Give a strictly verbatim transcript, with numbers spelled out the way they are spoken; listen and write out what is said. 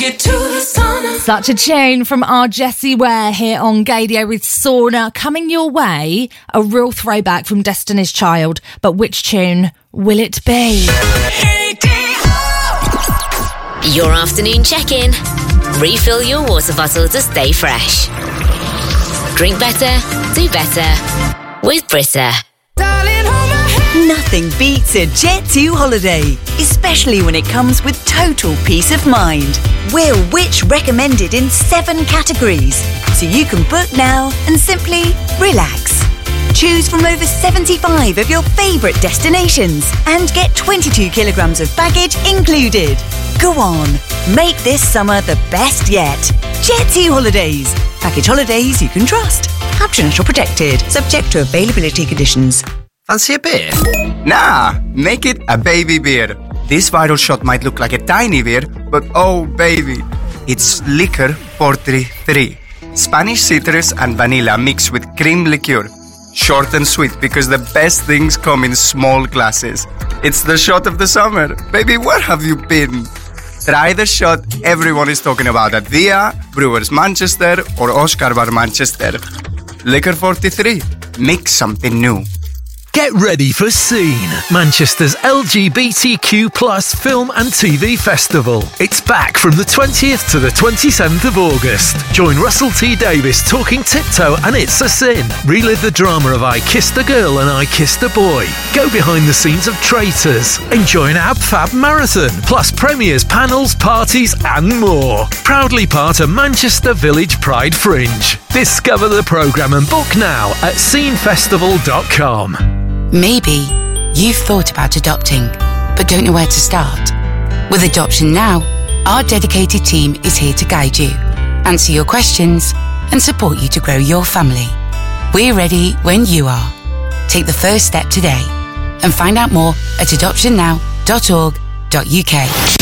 Get to the sauna. Such a tune from our Jessie Ware here on Gaydio with Sauna. Coming your way, a real throwback from Destiny's Child. But which tune will it be? Your afternoon check-in. Refill your water bottle to stay fresh. Drink better, do better with Brita. Nothing beats a Jet two holiday, especially when it comes with total peace of mind. We're Which recommended in seven categories, so you can book now and simply relax. Choose from over seventy-five of your favourite destinations and get twenty-two kilograms of baggage included. Go on, make this summer the best yet. Jet two Holidays. Package holidays you can trust. Caption protected. Subject to availability conditions. Fancy a beer? Nah, make it a baby beer. This viral shot might look like a tiny beer, but oh baby, it's Liquor forty-three. Spanish citrus and vanilla mixed with cream liqueur. Short and sweet because the best things come in small glasses. It's the shot of the summer. Baby, where have you been? Try the shot everyone is talking about at Via, Brewers Manchester or Oscar Bar Manchester. Liquor forty-three. Mix something new. Get ready for Scene, Manchester's L G B T Q plus film and T V festival. It's back from the twentieth to the twenty-seventh of August. Join Russell T Davies talking Tiptoe and It's a Sin. Relive the drama of I Kissed a Girl and I Kissed a Boy. Go behind the scenes of Traitors. Enjoy an Ab Fab marathon, plus premieres, panels, parties and more. Proudly part of Manchester Village Pride Fringe. Discover the programme and book now at scene festival dot com. Maybe you've thought about adopting, but don't know where to start. With Adoption Now, our dedicated team is here to guide you, answer your questions, and support you to grow your family. We're ready when you are. Take the first step today and find out more at adoption now dot org dot U K.